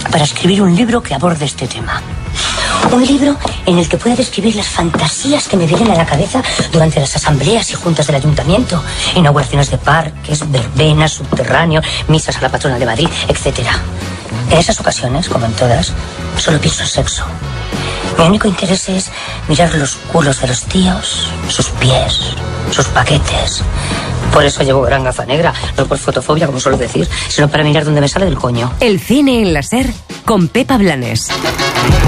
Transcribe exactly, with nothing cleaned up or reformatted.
para escribir un libro que aborde este tema. Un libro en el que pueda describir las fantasías que me vienen a la cabeza durante las asambleas y juntas del ayuntamiento, inauguraciones de parques, verbenas, subterráneos, misas a la patrona de Madrid, etcétera. En esas ocasiones, como en todas, solo pienso en sexo. Mi único interés es mirar los culos de los tíos, sus pies, sus paquetes. Por eso llevo gran gafa negra, no por fotofobia, como suelo decir, sino para mirar dónde me sale del coño. El cine en la SER con Pepa Blanes.